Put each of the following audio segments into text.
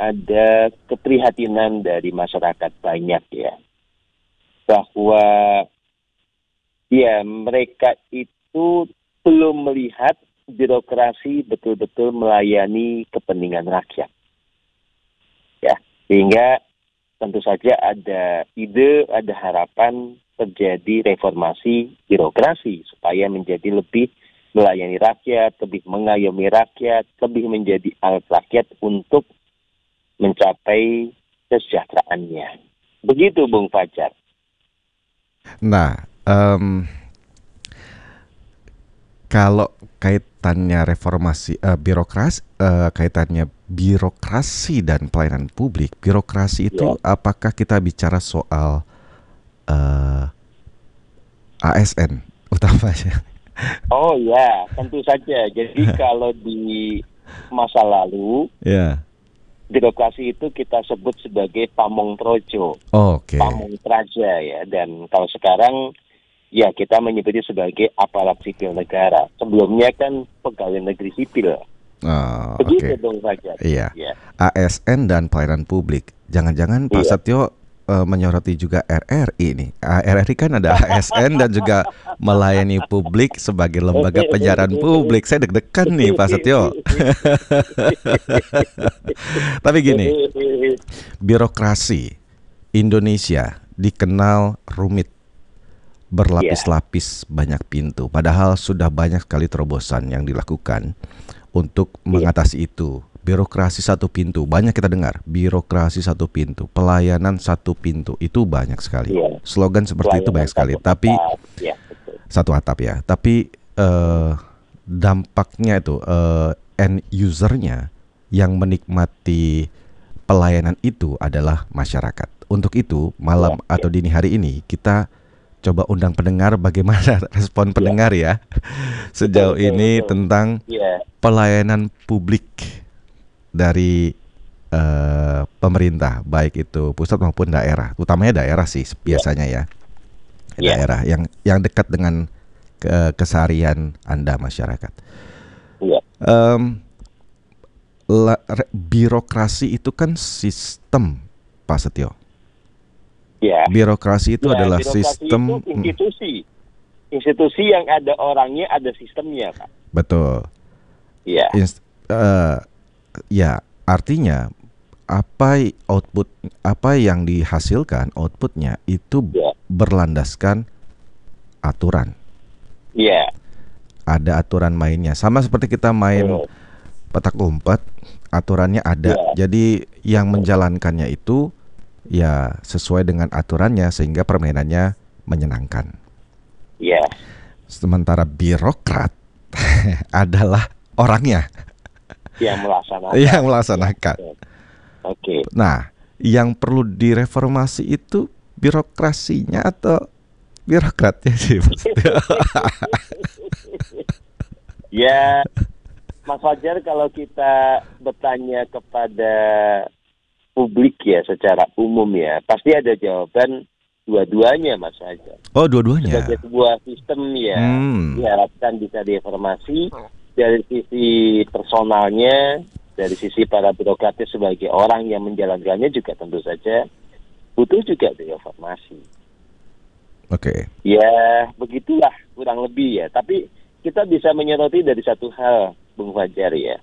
ada keprihatinan dari masyarakat banyak ya, bahwa ya mereka itu belum melihat birokrasi betul-betul melayani kepentingan rakyat. Ya, sehingga tentu saja ada ide, ada harapan terjadi reformasi birokrasi supaya menjadi lebih melayani rakyat, lebih mengayomi rakyat, lebih menjadi alat rakyat untuk mencapai kesejahteraannya. Begitu, Bung Fajar. Nah, kalau kaitannya reformasi birokrasi, kaitannya birokrasi dan pelayanan publik, birokrasi itu apakah kita bicara soal ASN utamanya? Oh ya, tentu saja. Jadi kalau di masa lalu, birokrasi itu kita sebut sebagai pamong projo, pamong praja ya. Dan kalau sekarang ya kita menyebutnya sebagai aparat sipil negara. Sebelumnya kan pegawai negeri sipil. Begitu dong Fajar. Iya. ASN dan pelayanan publik. Jangan-jangan Pak Setio menyoroti juga RRI nih. RRI kan ada ASN dan juga melayani publik sebagai lembaga penyiaran publik. Saya deg-degan nih Pak Setio. Tapi gini, birokrasi Indonesia dikenal rumit, berlapis-lapis, banyak pintu. Padahal sudah banyak sekali terobosan yang dilakukan untuk mengatasi itu. Birokrasi satu pintu, banyak kita dengar. Birokrasi satu pintu, pelayanan satu pintu, itu banyak sekali. Slogan seperti itu banyak sekali. Tapi satu atap ya. Tapi dampaknya itu end usernya yang menikmati pelayanan itu adalah masyarakat. Untuk itu malam atau dini hari ini kita coba undang pendengar, bagaimana respon pendengar ya sejauh ini tentang pelayanan publik dari pemerintah, baik itu pusat maupun daerah, utamanya daerah sih biasanya ya, daerah yang dekat dengan keseharian Anda masyarakat. Birokrasi itu kan sistem, Pak Setio. Birokrasi itu adalah sistem, itu institusi yang ada orangnya, ada sistemnya, Pak. Betul. Artinya apa yang dihasilkan, outputnya itu berlandaskan aturan. Ada aturan mainnya. Sama seperti kita main petak umpet, aturannya ada. Jadi yang menjalankannya itu ya sesuai dengan aturannya sehingga permainannya menyenangkan. Sementara birokrat adalah orangnya yang melaksanakan. Nah, yang perlu direformasi itu birokrasinya atau birokratnya sih? Ya, Mas Fajar, kalau kita bertanya kepada publik ya secara umum ya, pasti ada jawaban dua-duanya, Mas Fajar. Oh, dua-duanya. Sebagai sebuah sistem ya diharapkan bisa direformasi dari sisi personalnya, dari sisi para birokratnya sebagai orang yang menjalankannya juga tentu saja butuh juga direformasi. Ya, begitulah kurang lebih ya. Tapi kita bisa menyoroti dari satu hal, Bung Fajar ya.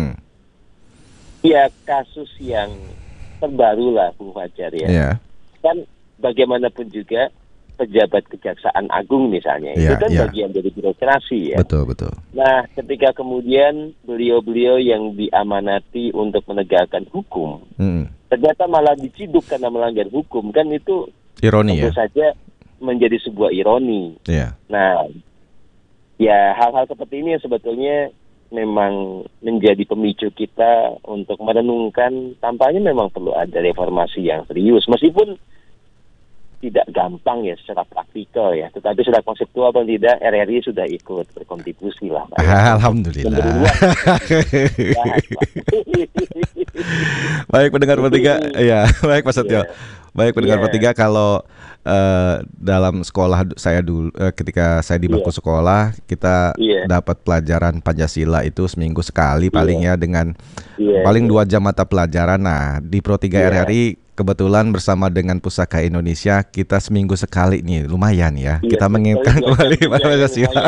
Ya, kasus yang terbaru lah, Bung Fajar ya. Kan bagaimanapun juga pejabat Kejaksaan Agung misalnya, itu kan bagian dari birokrasi ya. Betul. Nah, ketika kemudian beliau-beliau yang diamanati untuk menegakkan hukum, ternyata malah diciduk karena melanggar hukum, kan itu ironi tentu saja menjadi sebuah ironi. Nah, ya hal-hal seperti ini yang sebetulnya memang menjadi pemicu kita untuk merenungkan tampaknya memang perlu ada reformasi yang serius, meskipun tidak gampang ya secara praktikal ya, tetapi secara konseptual atau tidak RRI sudah ikut berkontribusi lah, Pak. Alhamdulillah. Baik pendengar bertiga, ya baik Pak Setio. Baik pendengar bertiga, kalau dalam sekolah saya dulu, ketika saya di bangku sekolah, kita dapat pelajaran Pancasila itu seminggu sekali paling ya, dengan paling 2 jam mata pelajaran. Nah, di Pro 3 RRI kebetulan bersama dengan Pusaka Indonesia kita seminggu sekali nih, lumayan ya. Kita mengingatkan kembali Pancasila.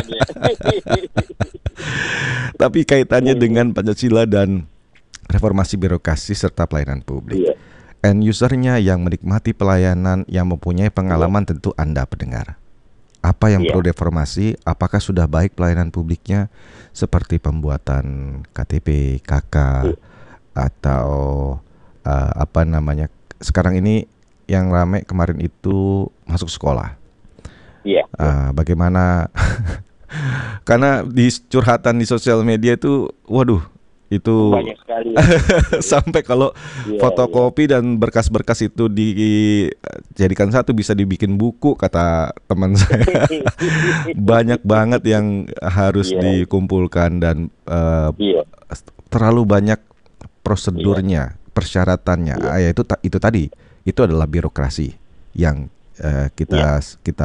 Tapi kaitannya dengan Pancasila dan reformasi birokrasi serta pelayanan publik. End usernya yang menikmati pelayanan, yang mempunyai pengalaman, tentu Anda pendengar. Apa yang perlu reformasi? Apakah sudah baik pelayanan publiknya seperti pembuatan KTP, KK, atau apa namanya? Sekarang ini yang ramai kemarin itu masuk sekolah. Bagaimana? Karena di curhatan di sosial media itu, waduh, itu banyak sekali sampai kalau fotokopi dan berkas-berkas itu dijadikan satu bisa dibikin buku, kata teman saya. Banyak banget yang harus dikumpulkan dan terlalu banyak prosedurnya, persyaratannya. Itu tadi, itu adalah birokrasi yang kita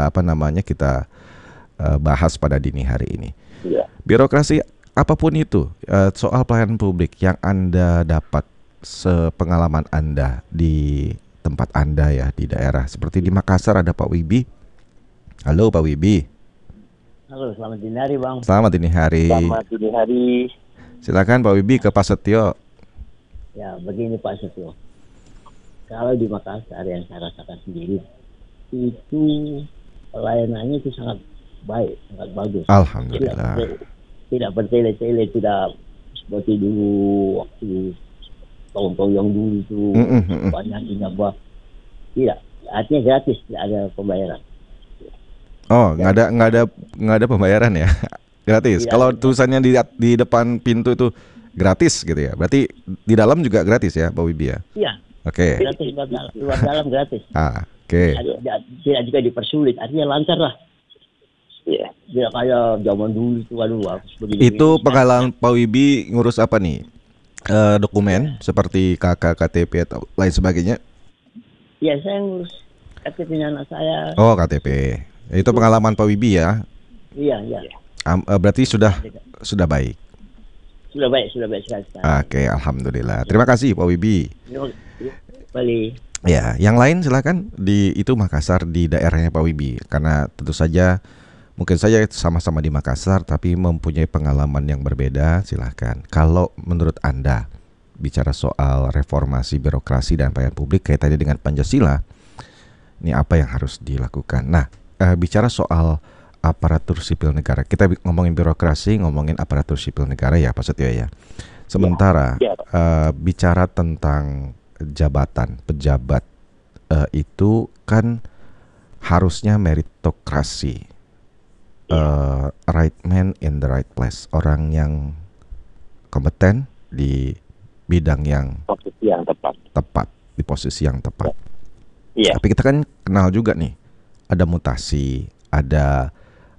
bahas pada dini hari ini. Birokrasi apapun itu, soal pelayanan publik yang Anda dapat sepengalaman Anda di tempat Anda ya, di daerah. Seperti di Makassar ada Pak Wibi. Halo Pak Wibi. Halo, selamat dini hari Bang. Selamat dini hari. Selamat dini hari. Silakan Pak Wibi ke Pak Setio. Ya, begini Pak Setio. Kalau di Makassar yang saya rasakan sendiri, itu pelayanannya itu sangat baik, sangat bagus. Alhamdulillah. Tidak bertele-tele, tidak seperti dulu waktu tahun-tahun yang dulu itu banyak inabah. Tidak, artinya gratis, tidak ada pembayaran. Oh, nggak ada pembayaran ya, gratis. Tidak. Kalau tulisannya di depan pintu itu gratis gitu ya. Berarti di dalam juga gratis ya, Pak Wibi ya? Iya. Oke. Gratis luar dalam gratis. Oke. Tidak juga dipersulit, artinya lancar lah. Iya, tidak kayak zaman dulu itu, Itu pengalaman Pak Wibi ngurus apa nih? Dokumen seperti KK, KTP atau lain sebagainya? Iya, saya ngurus KTP anak saya. Oh, KTP. Itu pengalaman Pak Wibi ya? Iya. Berarti sudah baik. Sudah baik sekali. Oke, alhamdulillah. Terima kasih Pak Wibi. Balik. Ya, yang lain silakan itu Makassar, di daerahnya Pak Wibi, karena tentu saja mungkin saja sama-sama di Makassar tapi mempunyai pengalaman yang berbeda. Silahkan. Kalau menurut Anda bicara soal reformasi birokrasi dan pelayanan publik kaitannya dengan Pancasila, ini apa yang harus dilakukan? Nah, bicara soal aparatur sipil negara, kita ngomongin birokrasi, ngomongin aparatur sipil negara ya Pak Setio ya. Sementara bicara tentang pejabat itu kan harusnya meritokrasi. Right man in the right place, orang yang kompeten di bidang yang tepat di posisi yang tepat. Tapi kita kan kenal juga nih, ada mutasi, ada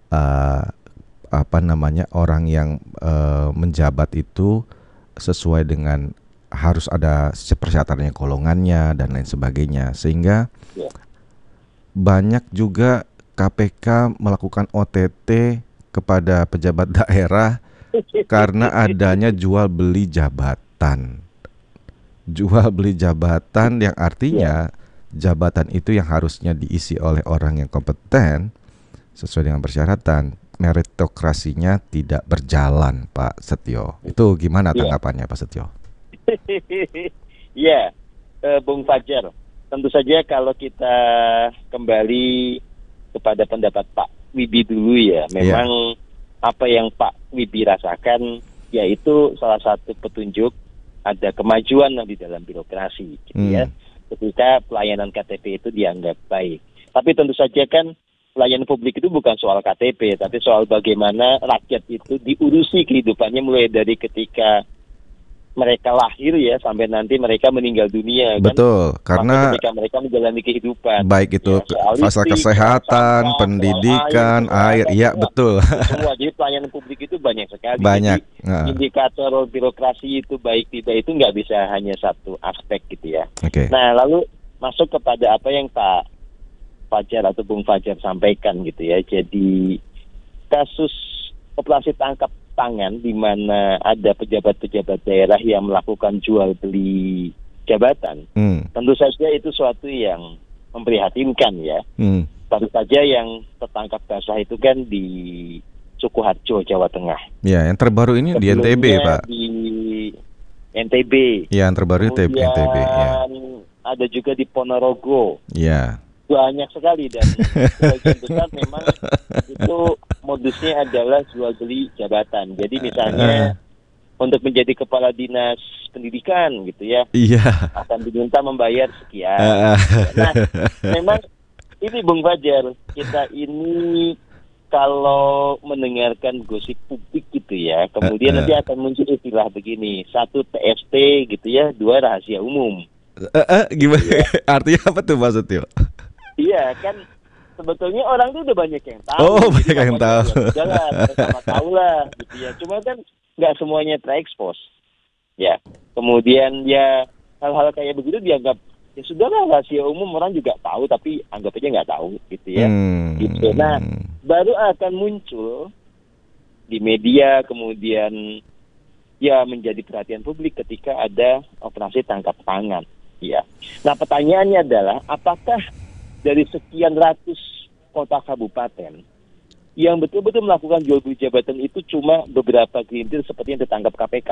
orang yang menjabat itu sesuai dengan harus ada persyaratannya, golongannya dan lain sebagainya, sehingga banyak juga KPK melakukan OTT kepada pejabat daerah karena adanya jual beli jabatan. Jual beli jabatan yang artinya jabatan itu yang harusnya diisi oleh orang yang kompeten sesuai dengan persyaratan, meritokrasinya tidak berjalan, Pak Setio. Itu gimana tanggapannya Pak Setio? Bung Fajar. Tentu saja kalau kita kembali kepada pendapat Pak Wibi dulu ya, memang apa yang Pak Wibi rasakan yaitu salah satu petunjuk ada kemajuan di dalam birokrasi gitu ya, ketika pelayanan KTP itu dianggap baik. Tapi tentu saja kan pelayanan publik itu bukan soal KTP, tapi soal bagaimana rakyat itu diurusi kehidupannya mulai dari ketika mereka lahir ya sampai nanti mereka meninggal dunia. Betul, kan? Karena ketika mereka menjalani kehidupan, baik itu fasilitas kesehatan, pendidikan, air, betul. Semua, jadi pelayanan publik itu banyak sekali. Banyak. Jadi, indikator birokrasi itu baik tidak itu nggak bisa hanya satu aspek gitu ya. Okay. Nah lalu masuk kepada apa yang Pak Fajar atau Bung Fajar sampaikan gitu ya. Jadi kasus operasi tangkap tangan di mana ada pejabat-pejabat daerah yang melakukan jual beli jabatan. Tentu saja itu suatu yang memprihatinkan ya. Baru saja yang tertangkap basah itu kan di Sukoharjo, Jawa Tengah. Ya, yang terbaru ini sebelumnya di NTB, Pak. Di NTB. Ya, yang terbaru di NTB. Ya. Ada juga di Ponorogo. Ya. Banyak sekali dan sebagian besar memang itu modusnya adalah jual beli jabatan. Jadi misalnya untuk menjadi kepala dinas pendidikan gitu ya, akan diminta membayar sekian. Nah, memang ini Bung Fajar, kita ini kalau mendengarkan gosip publik gitu ya, kemudian nanti akan muncul istilah begini, 1 TST gitu ya, 2 rahasia umum. Gimana? Ya. Artinya apa tuh Pak Setio? Iya kan, sebetulnya orang tuh udah banyak yang tahu. Oh, banyak yang tahu. Jalan, sama tahu lah gitu ya. Cuma kan nggak semuanya terekspos. Ya, kemudian ya hal-hal kayak begitu dianggap ya sudahlah rahasia umum, orang juga tahu tapi anggap aja nggak tahu gitu ya. Gitu. Nah, baru akan muncul di media kemudian ya menjadi perhatian publik ketika ada operasi tangkap tangan. Ya. Nah, pertanyaannya adalah apakah dari sekian ratus kota kabupaten yang betul-betul melakukan jual beli jabatan itu cuma beberapa gelintir seperti yang ditangkap KPK?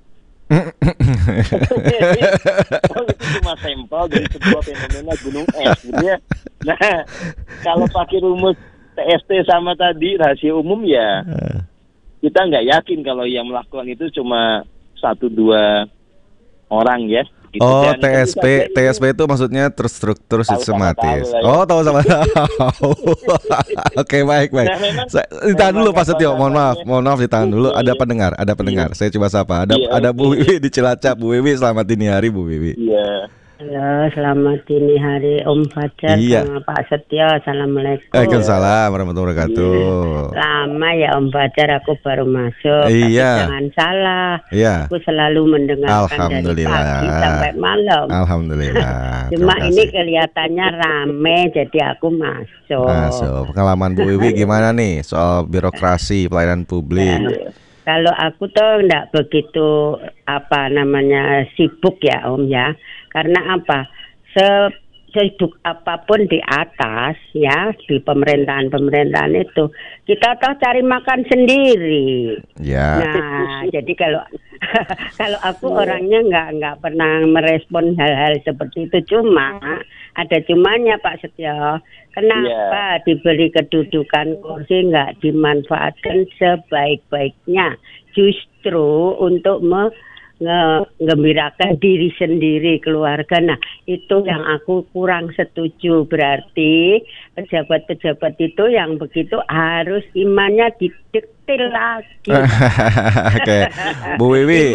Oh, itu cuma sampel dari sebuah fenomena gunung es gitu ya. Nah, kalau pakai rumus TST sama tadi rahasia umum ya kita nggak yakin kalau yang melakukan itu cuma 1-2 orang ya. Gitu. Oh, TSP itu maksudnya terstruktur sistematis. Tahu sama tahu. Oke, baik. Nah, ditahan dulu Pak Setio, mohon maaf ditahan dulu. Ada pendengar. Saya coba sapa. Ada Bu Wiwi di Cilacap. Bu Wiwi, selamat dini hari Bu Wiwi. Iya. Halo, selamat dini hari Om Fajar sama Pak Setio. Assalamualaikum. Waalaikumsalam warahmatullahi wabarakatuh. Lama ya Om Fajar, aku baru masuk. Tapi jangan salah. Aku selalu mendengarkan dari pagi sampai malam. Alhamdulillah. Cuma ini kelihatannya rame, jadi aku masuk. Pengalaman Bu Wiwi gimana nih soal birokrasi pelayanan publik? Kalau aku tuh enggak begitu sibuk ya Om ya. Karena apa? Sibuk apapun di atas ya, di pemerintahan itu kita toh cari makan sendiri. Nah, jadi kalau aku orangnya nggak pernah merespon hal-hal seperti itu. Cuma ada cumanya Pak Setio. Kenapa diberi kedudukan kursi nggak dimanfaatkan sebaik-baiknya? Justru untuk mengembirakan diri sendiri, keluarga. Nah, itu yang aku kurang setuju. Berarti pejabat-pejabat itu yang begitu harus imannya didektil lagi. Oke. Bu Wiwi,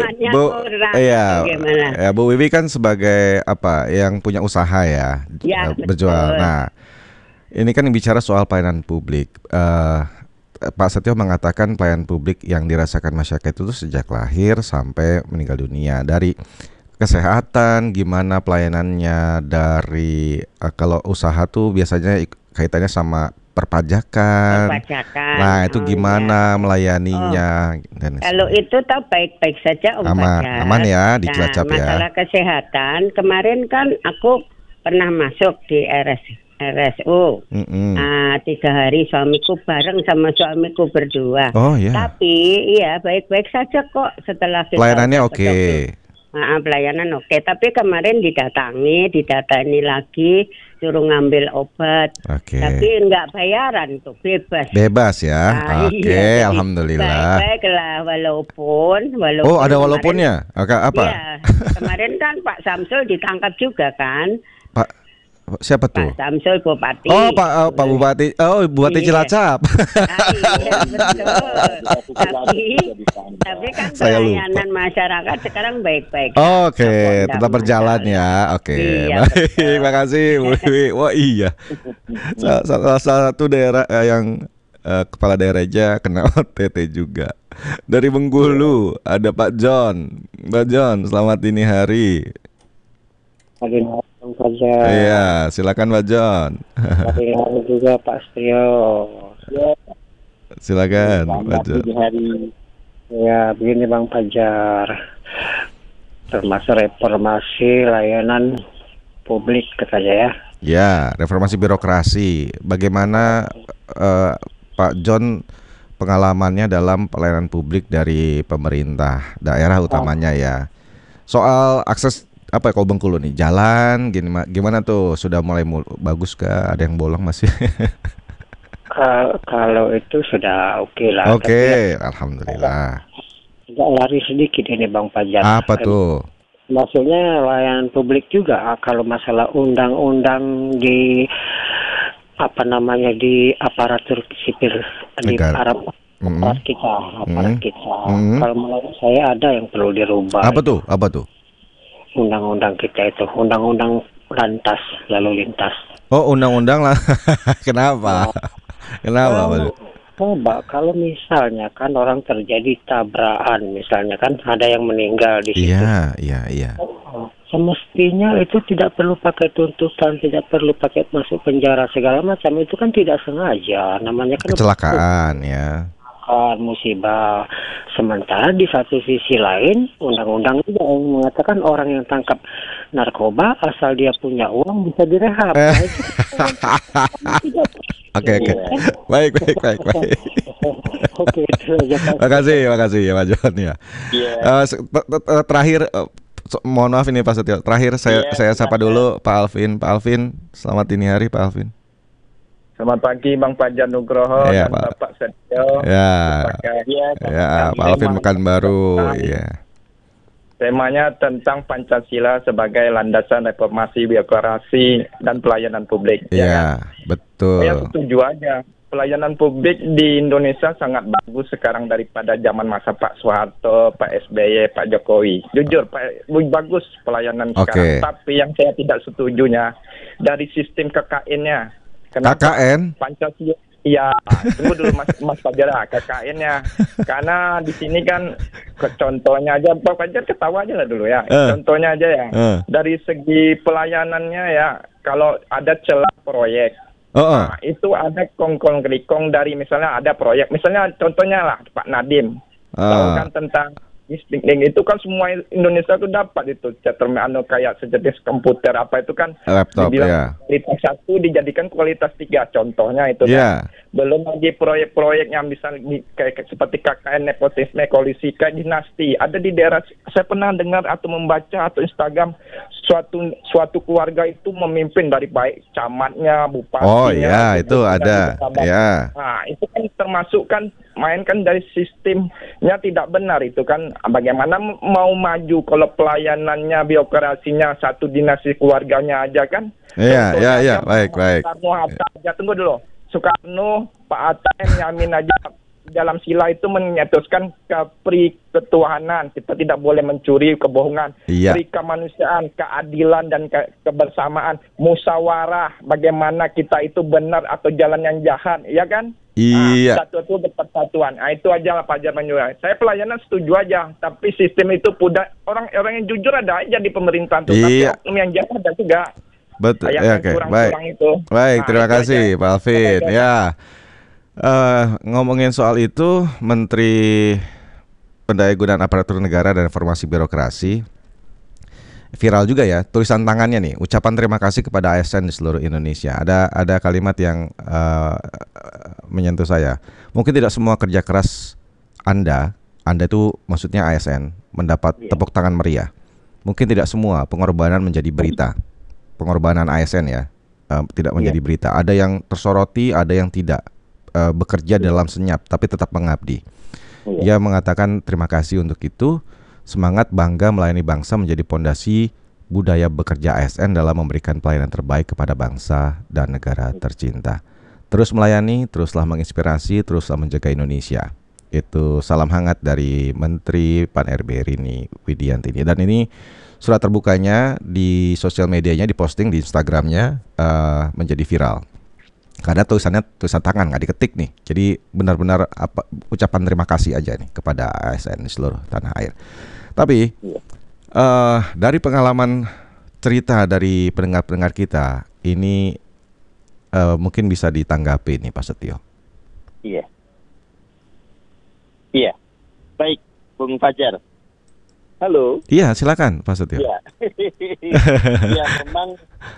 Bu Wiwi kan sebagai yang punya usaha ya berjual. Betul. Nah, ini kan bicara soal pelayanan publik. Pak Setio mengatakan pelayanan publik yang dirasakan masyarakat itu sejak lahir sampai meninggal dunia. Dari kesehatan, gimana pelayanannya, dari kalau usaha tuh biasanya kaitannya sama perpajakan. Nah, itu gimana melayaninya? Dan kalau itu tak baik-baik saja Om Fajar. Aman ya di Cilacap ya. Masalah kesehatan, kemarin kan aku pernah masuk di RSU. 3 hari suamiku bareng sama suamiku berdua. Tapi baik-baik saja kok setelah kita pelayanannya oke. Pelayanan oke. Tapi kemarin didatangi lagi, suruh ngambil obat. Tapi enggak bayaran tuh, bebas ya. Alhamdulillah. Baiklah walaupun. Oh, ada walaupunnya. Apa? Iya, kemarin kan Pak Samsul ditangkap juga kan. Siapa tuh? Pak Samsul Bupati. Oh, Pak Bupati. Oh, Bupati Cilacap. Tapi kan pelayanan masyarakat sekarang baik-baik. Oke, tetap berjalan ya. Oke. Baik, terima kasih Bu Wiwi. Wah, iya. Salah satu daerah yang kepala daerahnya kena OTT juga. Dari Bengkulu ada Pak John. Pak John, selamat dini hari. Bang Fajar. Iya, silakan Pak John. Hari juga Pak Strio. Ya, Silakan Pak John. Ya, begini Bang Fajar. Termasuk reformasi layanan publik katanya ya. Ya, reformasi birokrasi. Bagaimana Pak John pengalamannya dalam pelayanan publik dari pemerintah daerah utamanya ya. Soal akses apa ya kalau Bengkulu nih, jalan gimana tuh? Sudah mulai bagus kah? Ada yang bolong masih? Kalau itu sudah oke lah. Oke, alhamdulillah. Agak lari sedikit ini Bang Fajar. Apa tuh? Maksudnya layanan publik juga kalau masalah undang-undang di di aparatur sipil di aparat kita. Kalau menurut saya ada yang perlu dirubah. Apa tuh? Undang-undang kita itu, undang-undang lalu lintas. Oh, undang-undang lah. Kenapa? Kenapa? Coba kalau misalnya kan orang terjadi tabrakan, misalnya kan ada yang meninggal di situ. Iya. Semestinya itu tidak perlu pakai tuntutan, tidak perlu pakai masuk penjara segala macam. Itu kan tidak sengaja, namanya kan kecelakaan ya. Musibah. Sementara di satu sisi lain, undang-undang juga yang mengatakan orang yang tangkap narkoba asal dia punya uang bisa direhab. Oke. Baik. Oke, itu aja. Makasih ya Pak John ya. Terakhir mohon maaf ini Pak Setio. Terakhir saya sapa dulu Pak Alvin. Pak Alvin, selamat dini hari Pak Alvin. Selamat pagi Bang Fajar Nugroho dan Bapak Setio. Pak Alvin Pekanbaru. Iya. Temanya tentang Pancasila sebagai landasan reformasi birokrasi dan pelayanan publik. Iya, betul. Saya setuju aja. Pelayanan publik di Indonesia sangat bagus sekarang daripada zaman masa Pak Soeharto, Pak SBY, Pak Jokowi. Jujur, bagus pelayanan sekarang. Tapi yang saya tidak setujunya dari sistem KKN-nya. Kenapa? KKN? Pancasila. Iya, tunggu dulu Mas Fajar, KKN-nya. Karena di sini kan contohnya aja, Pak Fajar ketawa aja lah dulu ya. Contohnya aja ya. Dari segi pelayanannya ya, kalau ada celah proyek, nah, itu ada kongkong-kerikong dari misalnya ada proyek, misalnya contohnya lah Pak Nadiem, tahu kan tentang itu kan semua Indonesia itu dapat itu settlement kayak sejenis komputer apa itu kan laptop ya. Kualitas 1 dijadikan kualitas 3 contohnya itu kan. Belum lagi proyek-proyek yang bisa kayak seperti KKN nepotisme koalisi kayak dinasti ada di daerah. Saya pernah dengar atau membaca atau Instagram suatu keluarga itu memimpin dari baik camatnya, bupatinya. Oh iya, itu ada. Ya. Nah, itu kan termasuk kan mainkan dari sistemnya tidak benar itu kan. Bagaimana mau maju kalau pelayanannya birokrasinya satu dinasti keluarganya aja kan? Iya, baik. Soekarno Hatta aja, tunggu dulu. Soekarno, Pak Hatta, Yamin aja dalam sila itu menyetuskan kepriketuhanan. Kita tidak boleh mencuri, kebohongan, kemanusiaan, keadilan dan kebersamaan, musyawarah. Bagaimana kita itu benar atau jalan yang jahat, ya kan? Iya. Satu itu berpersatuan. Nah, itu aja lah Pak Jarman juga. Saya pelayanan setuju aja, tapi sistem itu orang yang jujur ada aja di pemerintahan tuh, tapi oknum yang jahat ada juga. Betul. Baik. Itu. Baik, terima kasih Pak Alvin. Ya. Ngomongin soal itu, Menteri Pendayagunaan Aparatur Negara dan Reformasi Birokrasi viral juga ya tulisan tangannya nih, ucapan terima kasih kepada ASN di seluruh Indonesia. Ada kalimat yang menyentuh saya. Mungkin tidak semua kerja keras Anda itu maksudnya ASN mendapat tepuk tangan meriah. Mungkin tidak semua pengorbanan menjadi berita. Pengorbanan ASN ya tidak menjadi berita. Ada yang tersoroti, ada yang tidak. Bekerja dalam senyap tapi tetap mengabdi. Ia mengatakan terima kasih untuk itu. Semangat bangga melayani bangsa menjadi pondasi budaya bekerja ASN dalam memberikan pelayanan terbaik kepada bangsa dan negara tercinta. Terus melayani, teruslah menginspirasi, teruslah menjaga Indonesia. Itu salam hangat dari Menteri Pan-RB Rini Widiantini. Dan ini surat terbukanya di sosial medianya, diposting di Instagramnya menjadi viral. Karena tulisannya tulisan tangan, nggak diketik nih. Jadi benar-benar ucapan terima kasih aja nih kepada ASN di seluruh tanah air. Tapi dari pengalaman cerita dari pendengar-pendengar kita ini mungkin bisa ditanggapi nih Pak Setio. Iya. Iya. Baik, Bung Fajar. Halo. Iya, silakan Pak Setio. Iya. Ya, memang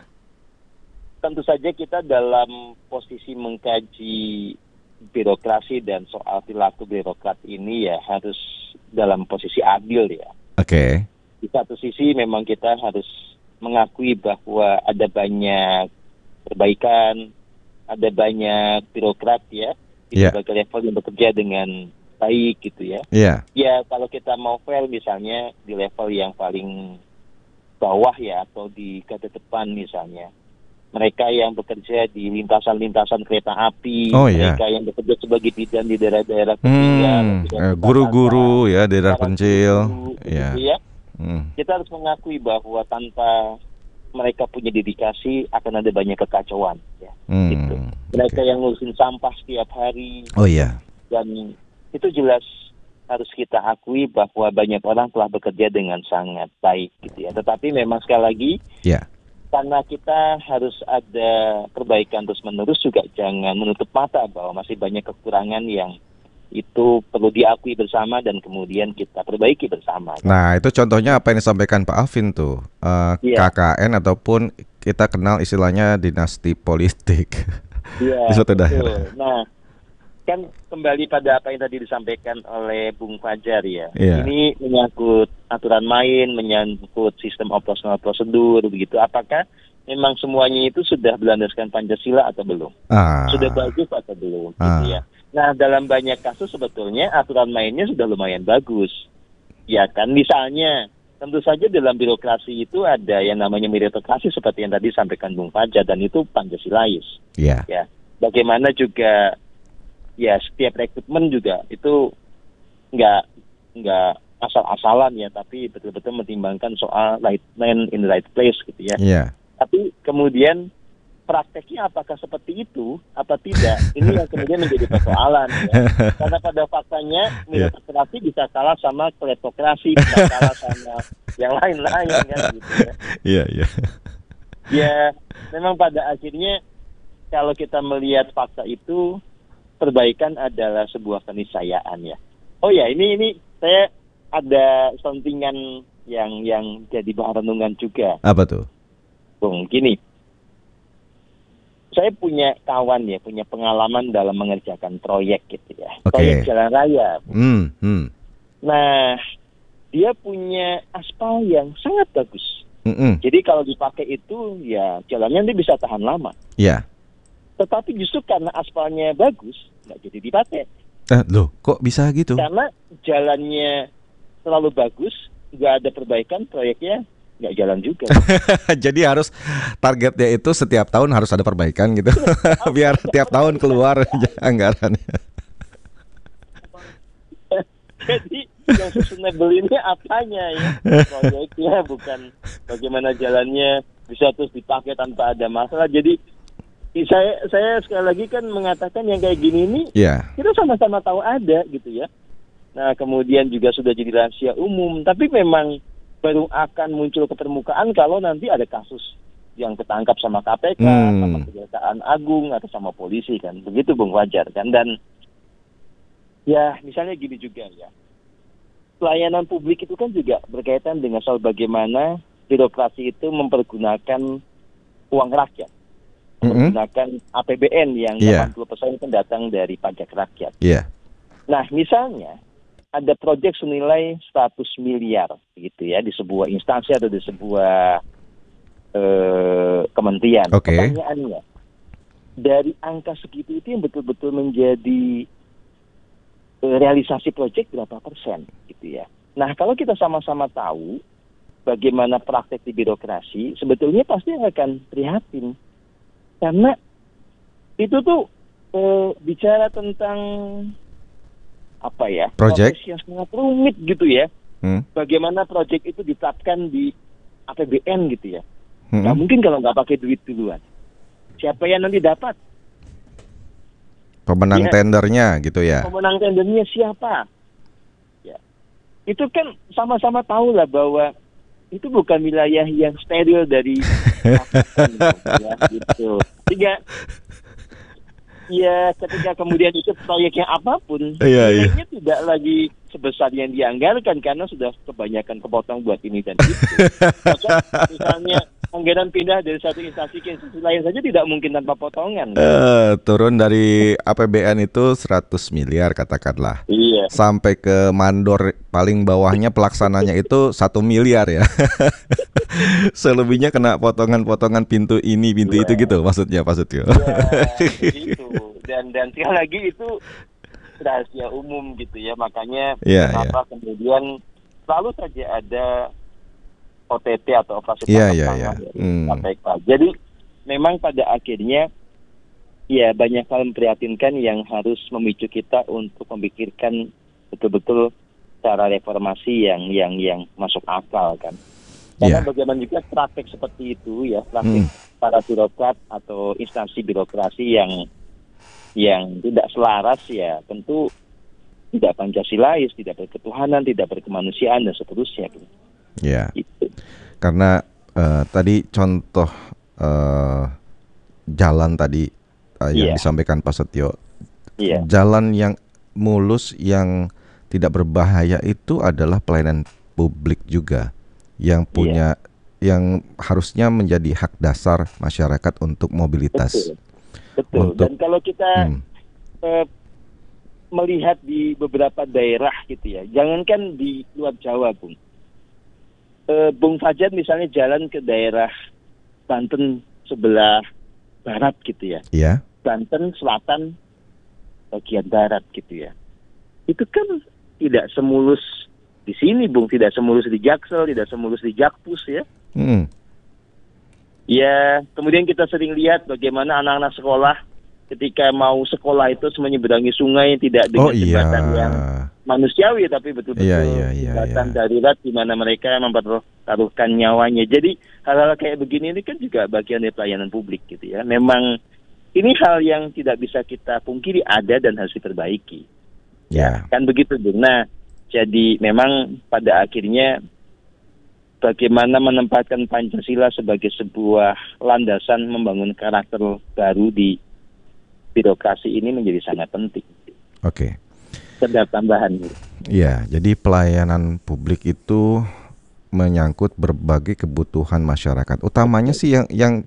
tentu saja kita dalam posisi mengkaji birokrasi dan soal perilaku birokrat ini ya harus dalam posisi adil ya. Oke. Di satu sisi memang kita harus mengakui bahwa ada banyak perbaikan, ada banyak birokrat ya di berbagai level yang bekerja dengan baik gitu ya. Iya. Ya kalau kita mau fair misalnya di level yang paling bawah ya atau di garda depan misalnya. Mereka yang bekerja di lintasan-lintasan kereta api, mereka yang bekerja sebagai bidan di daerah-daerah kecil, guru-guru ya daerah pencil, gitu ya. Kita harus mengakui bahwa tanpa mereka punya dedikasi akan ada banyak kekacauan. Ya. Gitu. Mereka yang ngurusin sampah setiap hari. Oh iya. Dan itu jelas harus kita akui bahwa banyak orang telah bekerja dengan sangat baik, gitu ya. Tetapi memang sekali lagi. Karena kita harus ada perbaikan terus-menerus juga jangan menutup mata bahwa masih banyak kekurangan yang itu perlu diakui bersama dan kemudian kita perbaiki bersama. Nah itu contohnya apa yang disampaikan Pak Alvin tuh, KKN ataupun kita kenal istilahnya dinasti politik di suatu daerah. Nah kan kembali pada apa yang tadi disampaikan oleh Bung Fajar ya. Ini menyangkut aturan main, menyangkut sistem operasional prosedur begitu. Apakah memang semuanya itu sudah berlandaskan Pancasila atau belum? Sudah bagus atau belum? Gitu ya. Nah dalam banyak kasus sebetulnya aturan mainnya sudah lumayan bagus. Ya kan misalnya tentu saja dalam birokrasi itu ada yang namanya meritokrasi seperti yang tadi disampaikan Bung Fajar dan itu Pancasilais. Ya. Bagaimana juga ya setiap rekrutmen juga itu nggak asal-asalan ya, tapi betul-betul mempertimbangkan soal right man in the right place gitu ya. Tapi kemudian prakteknya apakah seperti itu apa tidak? Ini yang kemudian menjadi persoalan ya. Karena pada faktanya meritokrasi bisa kalah sama kleptokrasi, bisa kalah sama yang lain-lain kan gitu ya. Ya, memang pada akhirnya kalau kita melihat fakta itu perbaikan adalah sebuah keniscayaan ya. Oh ya, ini saya ada sentingan yang jadi bahan renungan juga. Apa tuh? Bung, gini. Saya punya kawan ya, punya pengalaman dalam mengerjakan proyek gitu ya. Proyek jalan raya. Nah, dia punya aspal yang sangat bagus. Jadi kalau dipakai itu ya jalannya nanti bisa tahan lama. Tetapi justru karena aspalnya bagus, nggak jadi dipakai. Loh, kok bisa gitu? Karena jalannya terlalu bagus, nggak ada perbaikan, proyeknya nggak jalan juga. Jadi harus targetnya itu setiap tahun harus ada perbaikan gitu, biar tiap tahun keluar anggarannya. Jadi yang sustainable ini apanya ya? Proyeknya bukan bagaimana jalannya bisa terus dipakai tanpa ada masalah. Jadi saya sekali lagi kan mengatakan yang kayak gini ini kita sama-sama tahu ada gitu ya. Nah kemudian juga sudah jadi rahasia umum, tapi memang baru akan muncul ke permukaan kalau nanti ada kasus yang ketangkap sama KPK, sama Kejaksaan Agung atau sama polisi kan, begitu Bung Fajar kan. Dan ya misalnya gini juga ya, pelayanan publik itu kan juga berkaitan dengan soal bagaimana birokrasi itu mempergunakan uang rakyat. Menggunakan APBN yang 80% kan datang dari pajak rakyat. Nah, misalnya ada proyek senilai 100 miliar gitu ya di sebuah instansi atau di sebuah kementerian. Pertanyaannya, dari angka segitu itu yang betul-betul menjadi realisasi proyek berapa persen gitu ya. Nah, kalau kita sama-sama tahu bagaimana praktek di birokrasi, sebetulnya pasti akan prihatin. Karena itu tuh bicara tentang apa ya? Proses yang sangat rumit gitu ya. Bagaimana proyek itu ditetapkan di APBN gitu ya. Nggak mungkin kalau nggak pakai duit duluan. Siapa yang nanti dapat? Pemenang tendernya gitu ya. Pemenang tendernya siapa? Ya. Itu kan sama-sama tahu lah bahwa itu bukan wilayah yang steril dari ya, gitu. Ketika kemudian itu proyeknya apapun, nilainya tidak lagi sebesar yang dianggarkan karena sudah kebanyakan kepotong buat ini dan itu. Maka misalnya anggaran pindah dari satu instansi ke instansi lain saja tidak mungkin tanpa potongan. Turun dari APBN itu 100 miliar katakanlah. Iya. Sampai ke mandor paling bawahnya pelaksananya itu 1 miliar ya. Selebihnya kena potongan-potongan pintu ini, pintu itu gitu maksudnya Pak Setio. Begitu. Dan sekali lagi itu rahasia umum gitu ya. Makanya kenapa kemudian selalu saja ada OTT atau operasi tangkap tangan dari KPK. Jadi memang pada akhirnya ya banyak hal memprihatinkan yang harus memicu kita untuk memikirkan betul-betul cara reformasi yang masuk akal kan. Karena bagaimana juga praktek seperti itu ya, praktek para birokrat atau instansi birokrasi yang tidak selaras ya tentu tidak Pancasilais, tidak berketuhanan, tidak berkemanusiaan dan seterusnya. Ya, gitu. Karena tadi contoh jalan tadi yang disampaikan Pak Setio, jalan yang mulus yang tidak berbahaya itu adalah pelayanan publik juga yang punya yang harusnya menjadi hak dasar masyarakat untuk mobilitas. Betul. Dan kalau kita melihat di beberapa daerah gitu ya, jangankan di luar Jawa, Bung Fajar misalnya jalan ke daerah Banten sebelah barat gitu ya. Iya. Banten Selatan bagian barat gitu ya. Itu kan tidak semulus di sini, Bung, tidak semulus di Jaksel, tidak semulus di Jakpus ya. Ya, kemudian kita sering lihat bagaimana anak-anak sekolah ketika mau sekolah itu menyeberangi sungai tidak dengan jembatan yang manusiawi, tapi betul-betul jembatan darurat di mana mereka mempertaruhkan nyawanya. Jadi hal-hal kayak begini ini kan juga bagian dari pelayanan publik gitu ya. Memang ini hal yang tidak bisa kita pungkiri ada dan harus diperbaiki. Kan begitu, Bung. Nah, jadi memang pada akhirnya bagaimana menempatkan Pancasila sebagai sebuah landasan membangun karakter baru di birokrasi ini menjadi sangat penting. Oke. Sedap tambahan. Iya, jadi pelayanan publik itu menyangkut berbagai kebutuhan masyarakat. Utamanya sih yang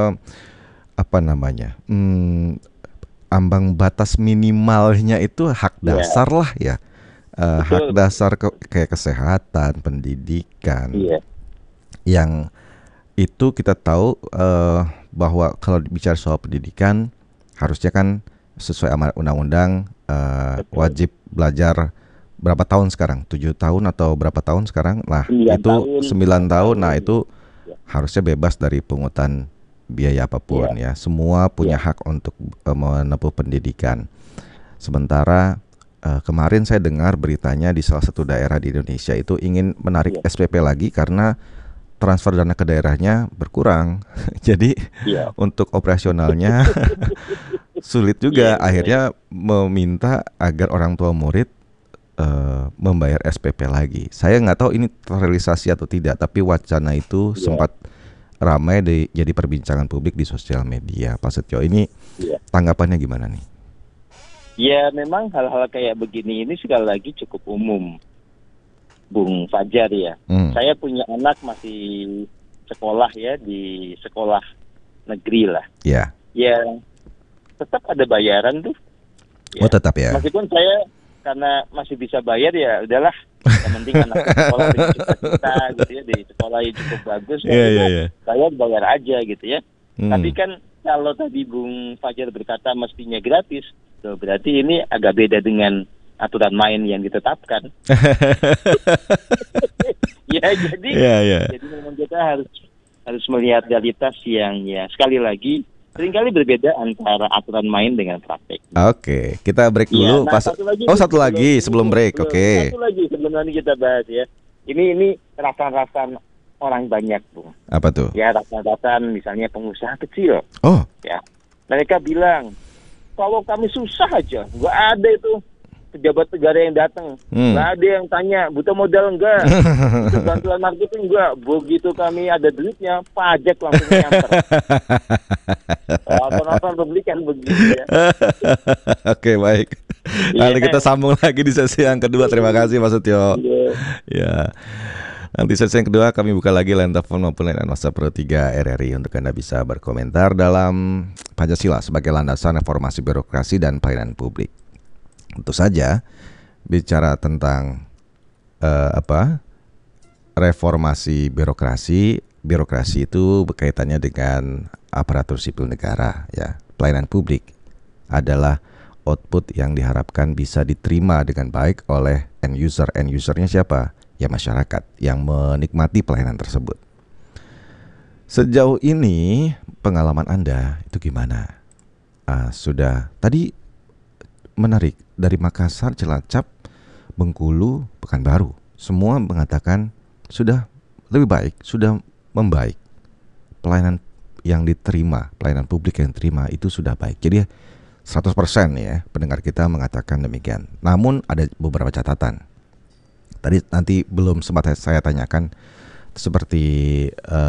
ambang batas minimalnya itu hak dasar lah ya. Hak dasar kayak kesehatan, pendidikan, yang itu kita tahu bahwa kalau bicara soal pendidikan harusnya kan sesuai amanat undang-undang wajib belajar berapa tahun sekarang? 7 tahun atau berapa tahun sekarang? Nah, itu 9 tahun. Nah, itu harusnya bebas dari pungutan biaya apapun ya. Semua punya hak untuk menempuh pendidikan. Sementara kemarin saya dengar beritanya di salah satu daerah di Indonesia itu ingin menarik SPP lagi karena transfer dana ke daerahnya berkurang. Jadi untuk operasionalnya sulit juga. Akhirnya meminta agar orang tua murid membayar SPP lagi. Saya nggak tahu ini terrealisasi atau tidak, tapi wacana itu sempat ramai jadi perbincangan publik di sosial media. Pak Setio, ini tanggapannya gimana nih? Ya, memang hal-hal kayak begini ini sekali lagi cukup umum, Bung Fajar ya. Saya punya anak masih sekolah ya, di sekolah negeri lah. Ya, tetap ada bayaran tuh. Oh, tetap ya. Meskipun saya karena masih bisa bayar ya udahlah. Yang penting anak sekolah dengan cita-cita gitu ya, di sekolah yang cukup bagus. Saya bayar aja gitu ya. Tapi kan kalau tadi Bung Fajar berkata mestinya gratis, berarti ini agak beda dengan aturan main yang ditetapkan. Jadi memang kita harus melihat realitas yang sekali lagi seringkali berbeda antara aturan main dengan praktek. Oke, kita break dulu. Satu lagi sebelum break. Oke. Satu lagi sebelum nanti kita bahas ya. Ini rasan-rasan orang banyak, Bung. Apa tuh? Ya, rasan-rasan misalnya pengusaha kecil. Oh. Ya. Mereka bilang kalau kami susah aja, nggak ada itu pejabat negara yang datang. Nggak ada yang tanya, butuh modal enggak? Butuh bantuan marketing enggak? Begitu kami ada duitnya, pajak langsung nyamper. Penonton publik kan begitu ya. Oke, baik. Nanti kita sambung lagi di sesi yang kedua. Terima kasih Mas Setio. Ya. Nanti sesi yang kedua kami buka lagi line telepon maupun line WhatsApp Pro 3 RRI untuk Anda bisa berkomentar dalam Pancasila sebagai landasan reformasi birokrasi dan pelayanan publik. Tentu saja bicara tentang reformasi birokrasi itu berkaitannya dengan aparatur sipil negara ya. Pelayanan publik adalah output yang diharapkan bisa diterima dengan baik oleh end user. End usernya siapa? Ya masyarakat yang menikmati pelayanan tersebut. Sejauh ini pengalaman Anda itu gimana? Sudah tadi menarik dari Makassar, Cilacap, Bengkulu, Pekanbaru, semua mengatakan sudah lebih baik, sudah membaik. Pelayanan yang diterima, pelayanan publik yang diterima itu sudah baik. Jadi 100% ya pendengar kita mengatakan demikian. Namun ada beberapa catatan. Tadi nanti belum sempat saya tanyakan seperti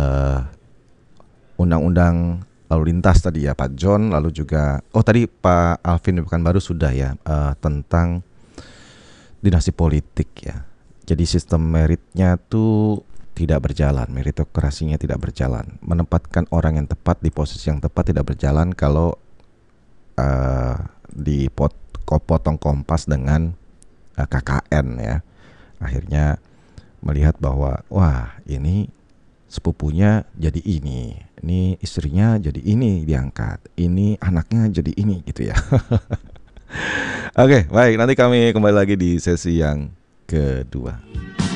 undang-undang lalu lintas tadi ya Pak John, lalu juga tadi Pak Alvin Pekanbaru sudah ya tentang dinasti politik ya. Jadi sistem meritnya tuh tidak berjalan, meritokrasinya tidak berjalan. Menempatkan orang yang tepat di posisi yang tepat tidak berjalan kalau dipotong kompas dengan KKN ya. Akhirnya melihat bahwa wah ini sepupunya jadi ini istrinya jadi ini diangkat, ini anaknya jadi ini gitu ya. Oke, baik, nanti kami kembali lagi di sesi yang kedua.